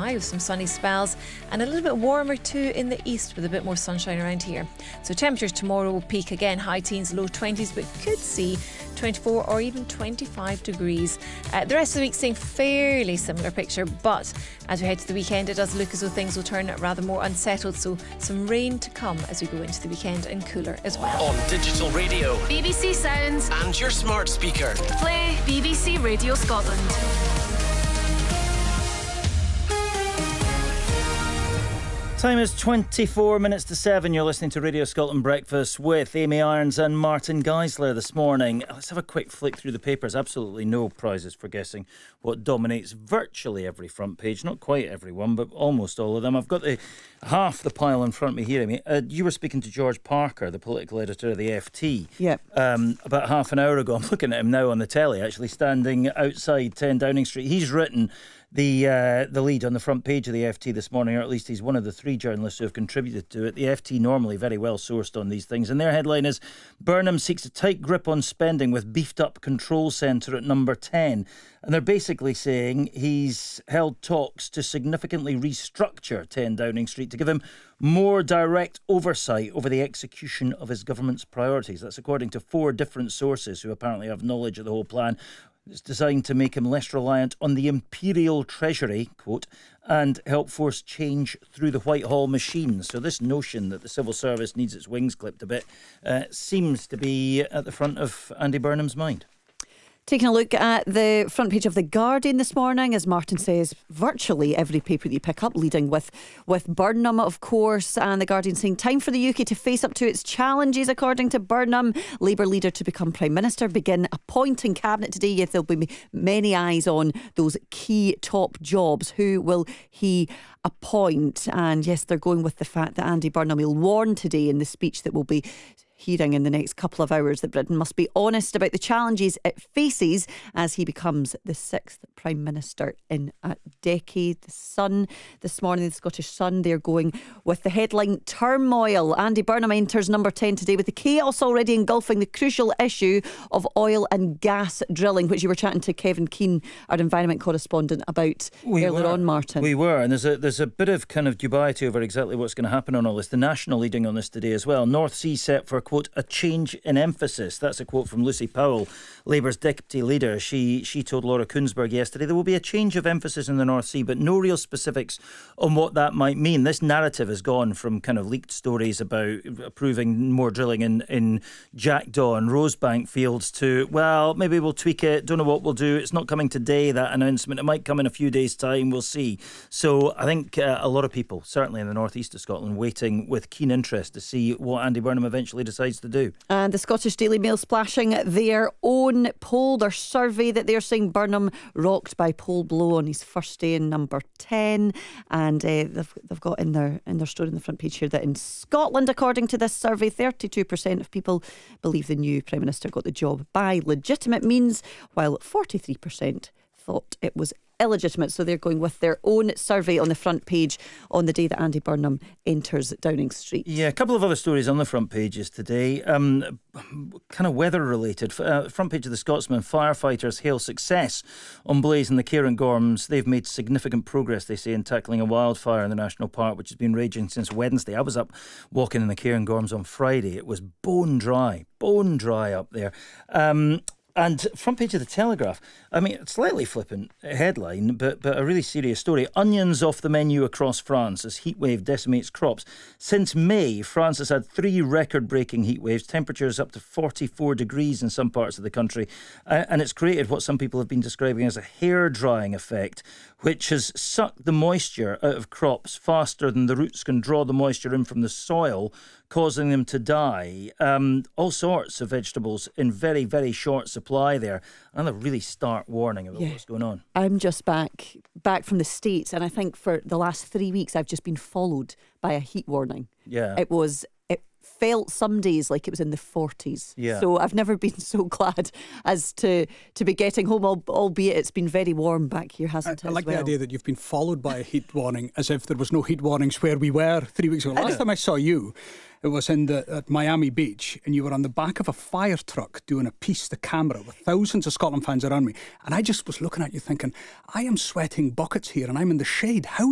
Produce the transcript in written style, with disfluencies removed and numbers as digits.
dry with some sunny spells, and a little bit warmer too in the east with a bit more sunshine around here. So temperatures tomorrow will peak again, high teens, low 20s, but could see 24 or even 25 degrees. The rest of the week seeing fairly similar picture, but as we head to the weekend, it does look as though things will turn rather more unsettled, so some rain to come as we go into the weekend, and cooler as well. On digital radio, BBC Sounds, and your smart speaker, play BBC Radio Scotland. Time is 24 minutes to 7. You're listening to Radio Scotland Breakfast with Amy Irons and Martin Geisler this morning. Let's have a quick flick through the papers. Absolutely no prizes for guessing what dominates virtually every front page. Not quite every one, but almost all of them. I've got half the pile in front of me here, Amy. You were speaking to George Parker, the political editor of the FT. Yep. About half an hour ago. I'm looking at him now on the telly, actually standing outside 10 Downing Street. He's written the lead on the front page of the FT this morning, or at least he's one of the three journalists who have contributed to it. The FT normally very well sourced on these things, and their headline is Burnham seeks a tight grip on spending with beefed up control centre at number 10. And they're basically saying he's held talks to significantly restructure 10 Downing Street to give him more direct oversight over the execution of his government's priorities. That's according to 4 different sources who apparently have knowledge of the whole plan. It's designed to make him less reliant on the Imperial Treasury, quote, and help force change through the Whitehall machine. So this notion that the civil service needs its wings clipped a bit seems to be at the front of Andy Burnham's mind. Taking a look at the front page of The Guardian this morning, as Martin says, virtually every paper that you pick up, leading with Burnham, of course, and The Guardian saying time for the UK to face up to its challenges, according to Burnham. Labour leader to become Prime Minister, begin appointing Cabinet today. Yes, there'll be many eyes on those key top jobs. Who will he appoint? And yes, they're going with the fact that Andy Burnham will warn today in the speech that will be hearing in the next couple of hours that Britain must be honest about the challenges it faces as he becomes the 6th Prime Minister in a decade. The Sun this morning, the Scottish Sun, they're going with the headline Turmoil. Andy Burnham enters number 10 today with the chaos already engulfing the crucial issue of oil and gas drilling, which you were chatting to Kevin Keane, our environment correspondent, about earlier on, Martin. We were, and there's a bit of kind of dubiety over exactly what's going to happen on all this. The National leading on this today as well. North Sea set for, quote, a change in emphasis. That's a quote from Lucy Powell, Labour's deputy leader. She told Laura Kuenssberg yesterday there will be a change of emphasis in the North Sea, but no real specifics on what that might mean. This narrative has gone from kind of leaked stories about approving more drilling in Jackdaw and Rosebank fields to, well, maybe we'll tweak it, don't know what we'll do. It's not coming today, that announcement. It might come in a few days' time, we'll see. So I think a lot of people, certainly in the northeast of Scotland, waiting with keen interest to see what Andy Burnham eventually decides to do. And the Scottish Daily Mail splashing their own poll, their survey, that they're saying Burnham rocked by poll blow on his first day in number 10. And they've got in their story on the front page here that in Scotland, according to this survey, 32% of people believe the new Prime Minister got the job by legitimate means, while 43% thought it was illegitimate. So they're going with their own survey on the front page on the day that Andy Burnham enters Downing Street. Yeah, a couple of other stories on the front pages today, kind of weather related. Front page of the Scotsman, firefighters hail success on blaze in the Cairngorms. They've made significant progress, they say, in tackling a wildfire in the national park, which has been raging since Wednesday. I was up walking in the Cairngorms on Friday. It was bone dry up there. And front page of the Telegraph, I mean, slightly flippant headline, but a really serious story. Onions off the menu across France as heatwave decimates crops. Since May, France has had 3 record-breaking heatwaves, temperatures up to 44 degrees in some parts of the country, and it's created what some people have been describing as a hair-drying effect, which has sucked the moisture out of crops faster than the roots can draw the moisture in from the soil, causing them to die. All sorts of vegetables in very, very short supply there. Another really stark warning about what's going on. I'm just back from the States, and I think for the last 3 weeks I've just been followed by a heat warning. Yeah. It felt some days like it was in the 40s. Yeah. So I've never been so glad as to be getting home, albeit it's been very warm back here, hasn't it? I like the idea that you've been followed by a heat warning as if there was no heat warnings where we were 3 weeks ago. Last time I saw you, it was at Miami Beach, and you were on the back of a fire truck doing a piece to camera with thousands of Scotland fans around me. And I just was looking at you thinking, I am sweating buckets here and I'm in the shade. How